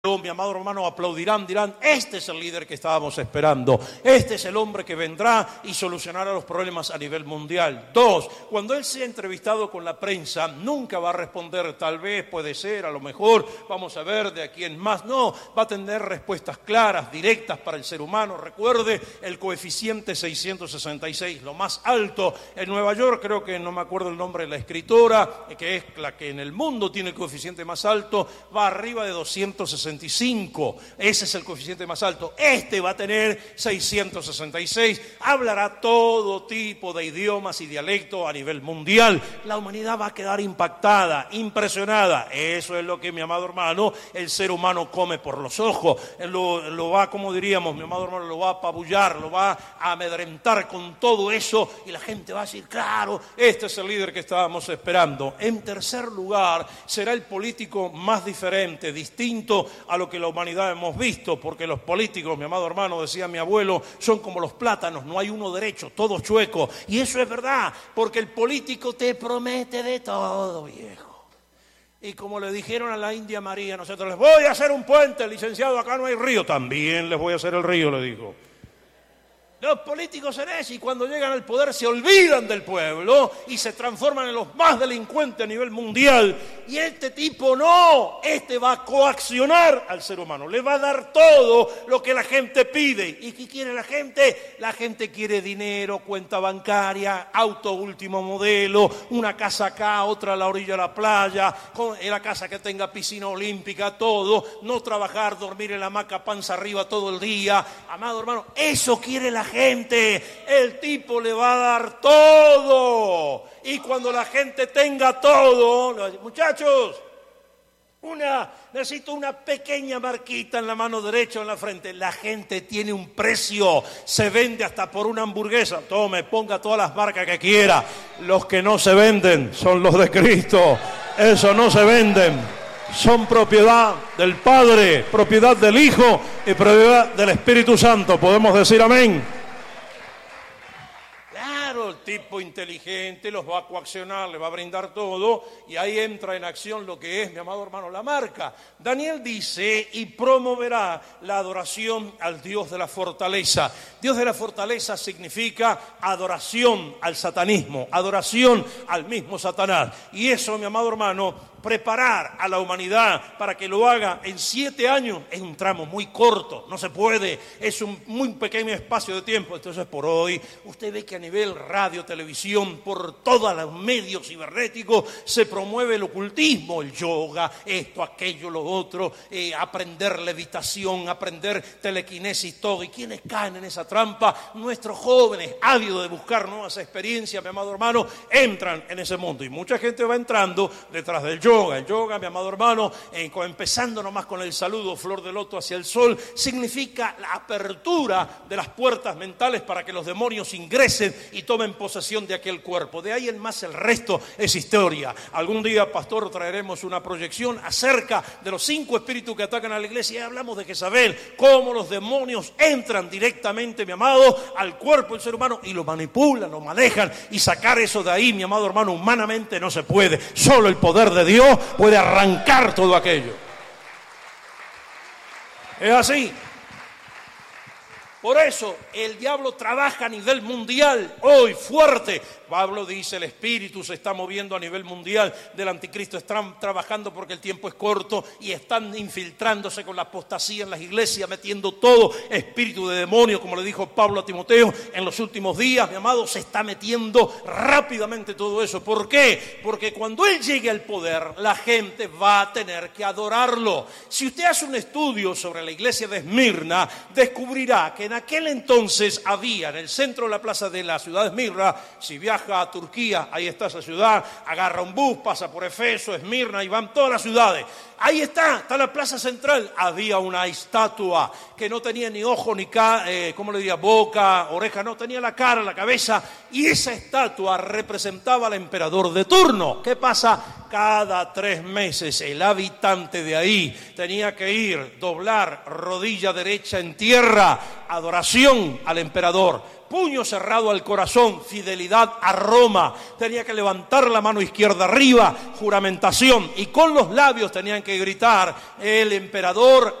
Mi amado hermano, aplaudirán, dirán, este es el líder que estábamos esperando, este es el hombre que vendrá y solucionará los problemas a nivel mundial. 2, cuando él sea entrevistado con la prensa, nunca va a responder tal vez, puede ser, a lo mejor, vamos a ver de aquí en más. No, va a tener respuestas claras, directas para el ser humano. Recuerde el coeficiente 666, lo más alto en Nueva York, creo que no me acuerdo el nombre de la escritora, que es la que en el mundo tiene el coeficiente más alto, va arriba de 265. Ese es el coeficiente más alto. Este va a tener 666. Hablará todo tipo de idiomas y dialectos a nivel mundial. La humanidad va a quedar impactada, impresionada. Eso es lo que, mi amado hermano, el ser humano come por los ojos. Lo va, como diríamos, mi amado hermano, lo va a apabullar, lo va a amedrentar con todo eso. Y la gente va a decir, claro, este es el líder que estábamos esperando. En tercer lugar, será el político más diferente, distinto a lo que la humanidad hemos visto, porque los políticos, mi amado hermano, decía mi abuelo, son como los plátanos, no hay uno derecho, todos chuecos. Y eso es verdad, porque el político te promete de todo, viejo. Y como le dijeron a la India María, nosotros les voy a hacer un puente, licenciado, acá no hay río, también les voy a hacer el río, le dijo. Los políticos en eso, y cuando llegan al poder se olvidan del pueblo y se transforman en los más delincuentes a nivel mundial. Y este tipo no, este va a coaccionar al ser humano, le va a dar todo lo que la gente pide. ¿Y qué quiere la gente? La gente quiere dinero, cuenta bancaria, auto último modelo, una casa acá, otra a la orilla de la playa, en la casa que tenga piscina olímpica, todo, no trabajar, dormir en la hamaca panza arriba todo el día. Amado hermano, eso quiere la gente. El tipo le va a dar todo. Y cuando la gente tenga todo, le va a decir, muchachos, necesito una pequeña marquita en la mano derecha o en la frente. La gente tiene un precio, se vende hasta por una hamburguesa. Tome, ponga todas las marcas que quiera. Los que no se venden son los de Cristo. Eso no se venden. Son propiedad del Padre, propiedad del Hijo y propiedad del Espíritu Santo. ¿Podemos decir amén? El tipo inteligente los va a coaccionar, le va a brindar todo, y ahí entra en acción lo que es, mi amado hermano, la marca. Daniel dice, y promoverá la adoración al Dios de la fortaleza. Dios de la fortaleza significa adoración al satanismo, adoración al mismo Satanás. Y eso, mi amado hermano, preparar a la humanidad para que lo haga en 7 años es un tramo muy corto, no se puede, es un muy pequeño espacio de tiempo. Entonces por hoy usted ve que a nivel radio, televisión, por todos los medios cibernéticos se promueve el ocultismo, el yoga, esto, aquello, lo otro, aprender levitación, aprender telequinesis, todo. ¿Y quiénes caen en esa trampa? Nuestros jóvenes, ávidos de buscar nuevas experiencias, mi amado hermano, entran en ese mundo. Y mucha gente va entrando detrás del yoga. El yoga, mi amado hermano, empezando nomás con el saludo, flor de loto hacia el sol, significa la apertura de las puertas mentales para que los demonios ingresen y tomen posesión de aquel cuerpo. De ahí en más el resto es historia. Algún día, pastor, traeremos una proyección acerca de los 5 espíritus que atacan a la iglesia y hablamos de Jezabel, cómo los demonios entran directamente, mi amado, al cuerpo del ser humano y lo manipulan, lo manejan, y sacar eso de ahí, mi amado hermano, humanamente no se puede. Solo el poder de Dios puede arrancar todo aquello. Es así. Por eso el diablo trabaja a nivel mundial hoy fuerte. Pablo dice, el espíritu se está moviendo a nivel mundial del anticristo. Están trabajando porque el tiempo es corto y están infiltrándose con la apostasía en las iglesias, metiendo todo espíritu de demonio, como le dijo Pablo a Timoteo en los últimos días. Mi amado, se está metiendo rápidamente todo eso. ¿Por qué? Porque cuando él llegue al poder, la gente va a tener que adorarlo. Si usted hace un estudio sobre la iglesia de Esmirna, descubrirá que en aquel entonces había en el centro de la plaza de la ciudad de Esmirna, si viaja a Turquía, ahí está esa ciudad, agarra un bus, pasa por Efeso, Esmirna y van todas las ciudades. Ahí está la plaza central. Había una estatua que no tenía ni ojo, ni boca, oreja, no, tenía la cara, la cabeza, y esa estatua representaba al emperador de turno. ¿Qué pasa? Cada 3 meses el habitante de ahí tenía que ir, doblar rodilla derecha en tierra, adoración al emperador. puño cerrado al corazón, fidelidad a Roma. Tenía que levantar la mano izquierda arriba, juramentación, y con los labios tenían que gritar: el emperador